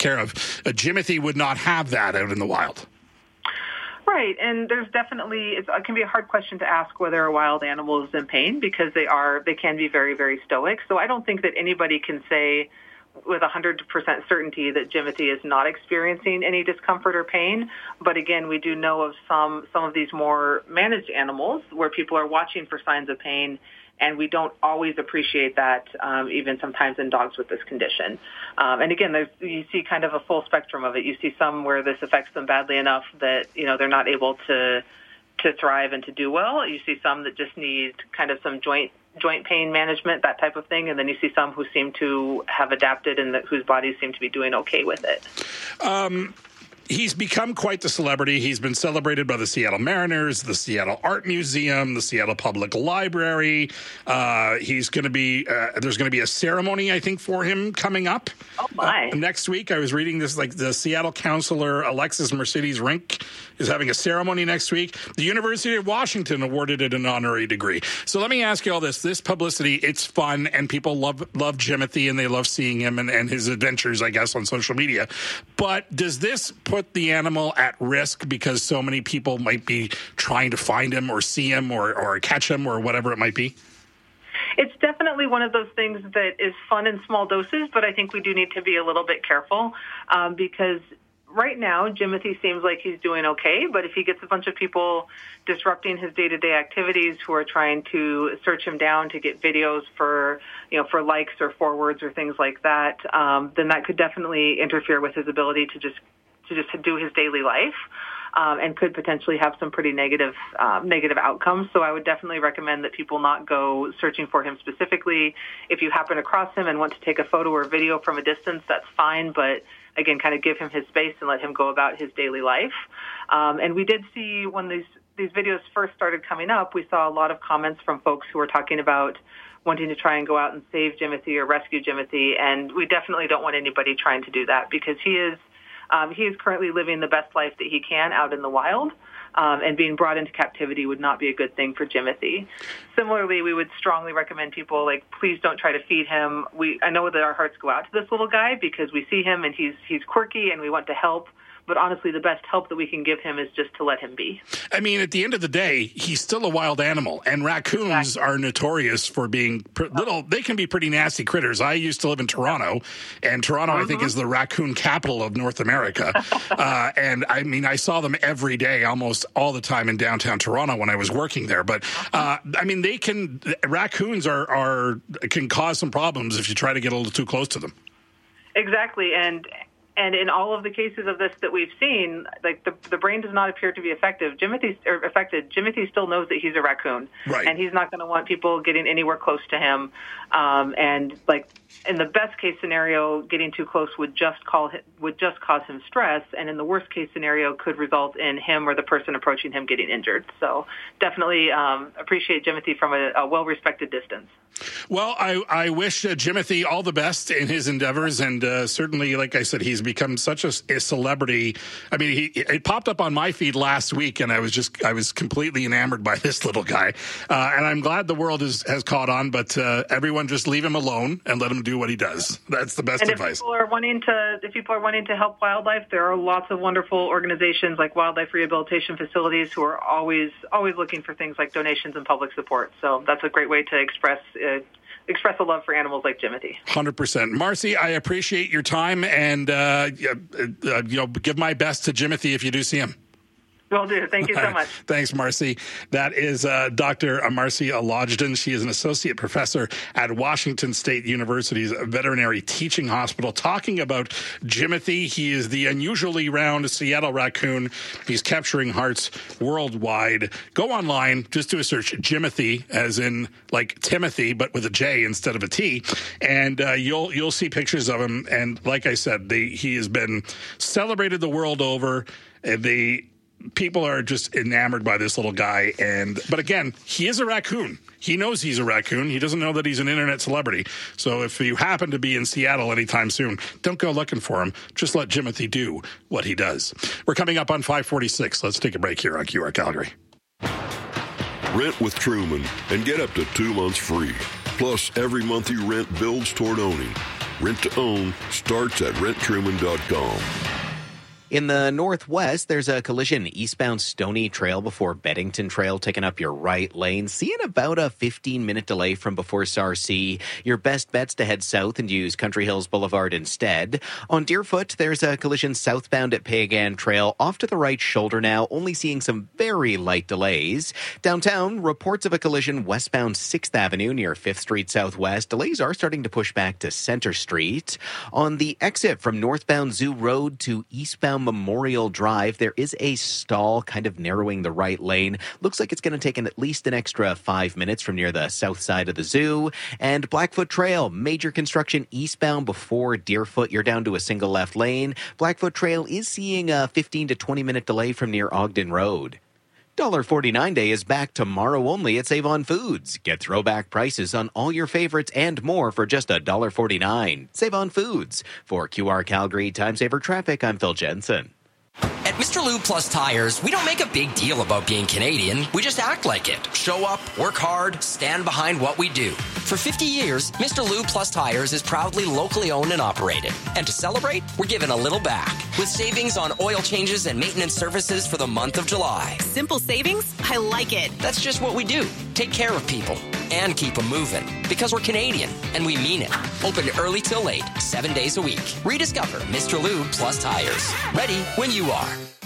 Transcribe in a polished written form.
care of. Jimothy would not have that out in the wild. Right, and there's definitely, it can be a hard question to ask whether a wild animal is in pain because they can be very, very stoic. So I don't think that anybody can say with 100% certainty that Jimothy is not experiencing any discomfort or pain. But again, we do know of some of these more managed animals where people are watching for signs of pain, and we don't always appreciate that, even sometimes in dogs with this condition. And again, you see kind of a full spectrum of it. You see some where this affects them badly enough that, they're not able to thrive and to do well. You see some that just need kind of some joint pain management, that type of thing. And then you see some who seem to have adapted and whose bodies seem to be doing okay with it. He's become quite the celebrity. He's been celebrated by the Seattle Mariners, the Seattle Art Museum, the Seattle Public Library. He's going to be there's going to be a ceremony, I think, for him coming up. Oh my! Next week, I was reading this. Like the Seattle councilor Alexis Mercedes Rink is having a ceremony next week. The University of Washington awarded it an honorary degree. So let me ask you all this: this publicity, it's fun, and people love Jimothy, and they love seeing him and his adventures, I guess, on social media. But does this put the animal at risk because so many people might be trying to find him or see him or catch him or whatever it might be? It's definitely one of those things that is fun in small doses, but I think we do need to be a little bit careful because right now Jimothy seems like he's doing okay, but if he gets a bunch of people disrupting his day-to-day activities who are trying to search him down to get videos for likes or forwards or things like that, then that could definitely interfere with his ability to just do his daily life, and could potentially have some pretty negative outcomes. So I would definitely recommend that people not go searching for him specifically. If you happen across him and want to take a photo or video from a distance, that's fine. But again, kind of give him his space and let him go about his daily life. And we did see when these videos first started coming up, we saw a lot of comments from folks who were talking about wanting to try and go out and save Jimothy or rescue Jimothy. And we definitely don't want anybody trying to do that because he is currently living the best life that he can out in the wild, and being brought into captivity would not be a good thing for Jimothy. Similarly, we would strongly recommend people, please don't try to feed him. I know that our hearts go out to this little guy because we see him and he's quirky and we want to help. But honestly, the best help that we can give him is just to let him be. I mean, at the end of the day, he's still a wild animal, and raccoons are notorious for being little. They can be pretty nasty critters. I used to live in Toronto, and Toronto, I think, is the raccoon capital of North America. And I mean, I saw them every day, almost all the time in downtown Toronto when I was working there. But I mean, raccoons can cause some problems if you try to get a little too close to them. Exactly, and in all of the cases of this that we've seen, the brain does not appear to be affected. Jimothy still knows that he's a raccoon, right? And he's not going to want people getting anywhere close to him. And in the best case scenario, getting too close would just cause him stress, and in the worst case scenario, could result in him or the person approaching him getting injured. So definitely appreciate Jimothy from a well-respected distance. Well, I wish Jimothy all the best in his endeavors, and certainly, like I said, he's become such a celebrity. I mean, it popped up on my feed last week, and I was completely enamored by this little guy. And I'm glad the world has caught on, but everyone just leave him alone and let him do what he does. That's the best advice. If people are wanting to help wildlife, there are lots of wonderful organizations like wildlife rehabilitation facilities who are always looking for things like donations and public support. So that's a great way to express a love for animals like Jimothy. 100%. Marcy, I appreciate your time, and give my best to Jimothy if you do see him. Will do. Thank you so much. Thanks, Marcy. That is Dr. Marcy Alodjden. She is an associate professor at Washington State University's Veterinary Teaching Hospital, talking about Jimothy. He is the unusually round Seattle raccoon. He's capturing hearts worldwide. Go online, just do a search, Jimothy, as in like Timothy, but with a J instead of a T, and you'll see pictures of him. And like I said, he has been celebrated the world over. People are just enamored by this little guy. But again, he is a raccoon. He knows he's a raccoon. He doesn't know that he's an internet celebrity. So if you happen to be in Seattle anytime soon, don't go looking for him. Just let Jimothy do what he does. We're coming up on 5:46. Let's take a break here on QR Calgary. Rent with Truman and get up to 2 months free. Plus, every month you rent builds toward owning. Rent to own starts at renttruman.com. In the northwest, there's a collision eastbound Stony Trail before Beddington Trail, taking up your right lane. Seeing about a 15-minute delay from before Sarcee. Your best bet's to head south and use Country Hills Boulevard instead. On Deerfoot, there's a collision southbound at Pagan Trail, off to the right shoulder now, only seeing some very light delays. Downtown, reports of a collision westbound 6th Avenue near 5th Street Southwest. Delays are starting to push back to Center Street. On the exit from northbound Zoo Road to eastbound Memorial Drive, there is a stall kind of narrowing the right lane. Looks like it's going to take at least an extra 5 minutes from near the south side of the zoo. And Blackfoot Trail, major construction eastbound before Deerfoot. You're down to a single left lane. Blackfoot Trail is seeing a 15 to 20 minute delay from near Ogden Road. $1.49 Day is back tomorrow only at Save On Foods. Get throwback prices on all your favorites and more for just $1.49. Save On Foods. For QR Calgary Time Saver Traffic, I'm Phil Jensen. At Mr. Lube Plus Tires, we don't make a big deal about being Canadian. We just act like it. Show up, work hard, stand behind what we do. For 50 years, Mr. Lube Plus Tires is proudly locally owned and operated. And to celebrate, we're giving a little back with savings on oil changes and maintenance services for the month of July. Simple savings? I like it. That's just what we do. Take care of people and keep them moving. Because we're Canadian, and we mean it. Open early till late, 7 days a week. Rediscover Mr. Lube Plus Tires. Ready when you are.